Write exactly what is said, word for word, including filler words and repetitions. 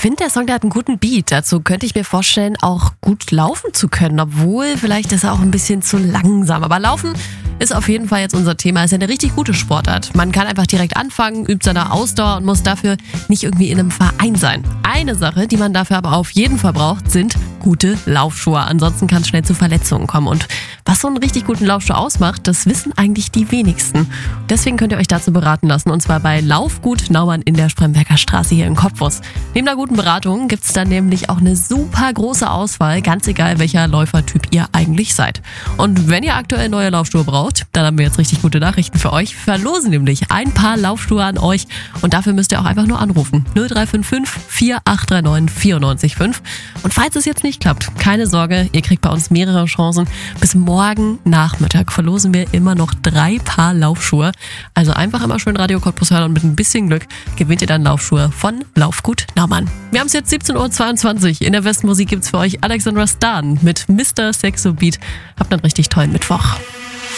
finde, der Song, der hat einen guten Beat. Dazu könnte ich mir vorstellen, auch gut laufen zu können. Obwohl, vielleicht ist er auch ein bisschen zu langsam. Aber Laufen ist auf jeden Fall jetzt unser Thema. Ist ja eine richtig gute Sportart. Man kann einfach direkt anfangen, übt seine Ausdauer und muss dafür nicht irgendwie in einem Verein sein. Eine Sache, die man dafür aber auf jeden Fall braucht, sind gute Laufschuhe. Ansonsten kann es schnell zu Verletzungen kommen. Und was so einen richtig guten Laufschuh ausmacht, das wissen eigentlich die wenigsten. Deswegen könnt ihr euch dazu beraten lassen. Und zwar bei Laufgut Naumann in der Spremberger Straße hier in Cottbus. Neben einer guten Beratung gibt es dann nämlich auch eine super große Auswahl, ganz egal welcher Läufertyp ihr eigentlich seid. Und wenn ihr aktuell neue Laufschuhe braucht, dann haben wir jetzt richtig gute Nachrichten für euch. Wir verlosen nämlich ein paar Laufschuhe an euch und dafür müsst ihr auch einfach nur anrufen. null drei fünf fünf, vier acht drei neun, vier neun fünf. Und falls es jetzt nicht klappt, keine Sorge, ihr kriegt bei uns mehrere Chancen. Bis morgen Nachmittag verlosen wir immer noch drei Paar Laufschuhe. Also einfach immer schön Radio Cottbus hören und mit ein bisschen Glück gewinnt ihr dann Laufschuhe von Laufgut Naumann. Wir haben es jetzt siebzehn Uhr zweiundzwanzig. In der Westmusik gibt es für euch Alexandra Stan mit Mister Sexo Beat. Habt einen richtig tollen Mittwoch.